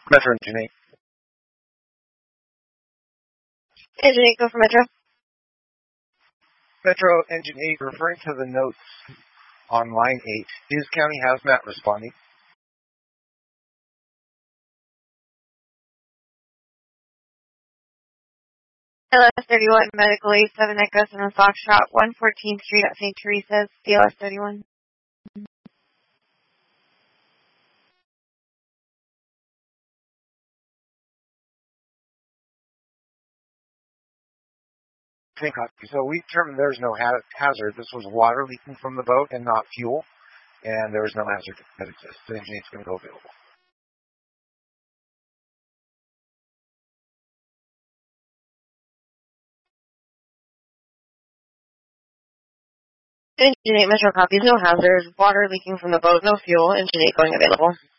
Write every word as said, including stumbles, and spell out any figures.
Metro Engine eight. Engine eight, go for Metro. Metro Engine eight, referring to the notes on line eight, is County Hazmat responding? L S thirty-one, Medical eight seven Echo, and Foxtrot, one fourteenth Street at Saint Teresa's, D L S thirty-one. So we determined there's no ha- hazard. This was water leaking from the boat and not fuel, and there is no hazard that exists. The engine is going to go available. Engine eight, Metro copies, no hazard, water leaking from the boat, no fuel, Engine eight going available.